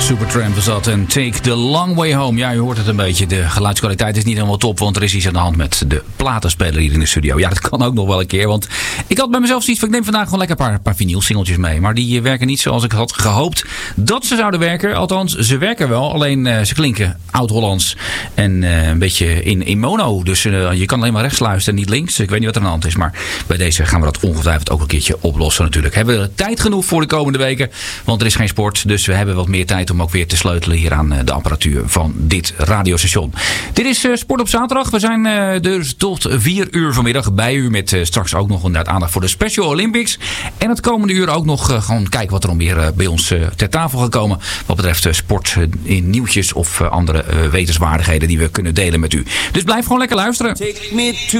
Supertramp was dat en Take the Long Way Home. Ja, u hoort het een beetje. De geluidskwaliteit is niet helemaal top, want er is iets aan de hand met de platenspeler hier in de studio. Ja, dat kan ook nog wel een keer, want ik had bij mezelf zoiets van, ik neem vandaag gewoon lekker een paar vinylsingeltjes mee. Maar die werken niet zoals ik had gehoopt dat ze zouden werken. Althans, ze werken wel, alleen ze klinken oud-Hollands en een beetje in mono. Dus je kan alleen maar rechts luisteren en niet links. Ik weet niet wat er aan de hand is, maar bij deze gaan we dat ongetwijfeld ook een keertje oplossen natuurlijk. Hebben we tijd genoeg voor de komende weken, want er is geen sport, dus we hebben wat meer tijd om ook weer te sleutelen hier aan de apparatuur van dit radiostation. Dit is Sport op zaterdag. We zijn dus tot 4 uur vanmiddag bij u met straks ook nog inderdaad aandacht voor de Special Olympics. En het komende uur ook nog gewoon kijken wat er nog meer bij ons ter tafel gaat komen wat betreft sport in nieuwtjes of andere wetenswaardigheden die we kunnen delen met u. Dus blijf gewoon lekker luisteren.